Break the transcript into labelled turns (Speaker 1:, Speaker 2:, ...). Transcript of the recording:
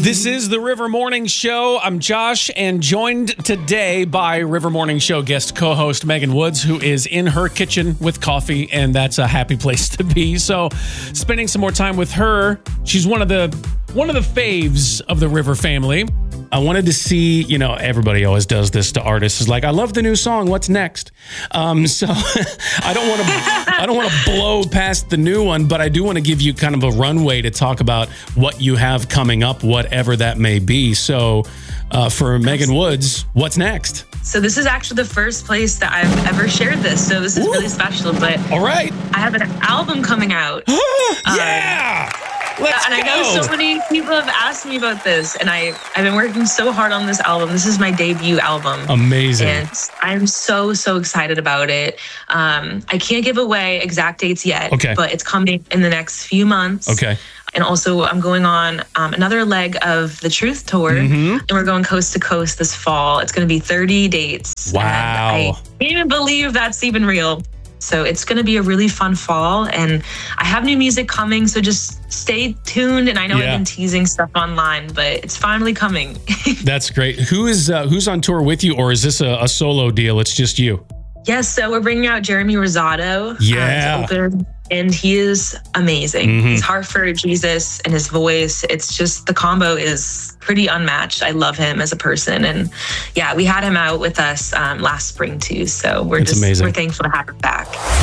Speaker 1: This is the River Morning Show. I'm Josh, and joined today by River Morning Show guest co-host Megan Woods, who is in her kitchen with coffee, and that's a happy place to be. So, spending some more time with her. She's one of the faves of the River family. I wanted to see, everybody always does this to artists. Is like, I love the new song. What's next? So I don't want to blow past the new one, but I do want to give you kind of a runway to talk about what you have coming up, whatever that may be. So for Megan Woods, what's next?
Speaker 2: So this is actually the first place that I've ever shared this. So this is really special. But
Speaker 1: all right,
Speaker 2: I have an album coming out.
Speaker 1: Yeah. Let's
Speaker 2: and
Speaker 1: go.
Speaker 2: I know so many people have asked me about this, and I've been working so hard on this album. This is my debut album.
Speaker 1: Amazing.
Speaker 2: And I'm so excited about it. I can't give away exact dates yet, but it's coming in the next few months.
Speaker 1: Okay.
Speaker 2: And also, I'm going on another leg of the Truth Tour, and we're going coast to coast this fall. It's going to be 30 dates.
Speaker 1: Wow.
Speaker 2: And I can't even believe that's even real. So it's going to be a really fun fall, and I have new music coming, so just stay tuned. And I know I've been teasing stuff online, but it's finally coming.
Speaker 1: That's great. Who's on tour with you, or is this a solo deal? It's just you?
Speaker 2: Yes, so we're bringing out Jeremy Rosado to open, and he is amazing. His heart for Jesus and his voice, it's just, the combo is pretty unmatched. I love him as a person, and we had him out with us last spring too, so we're thankful to have him back.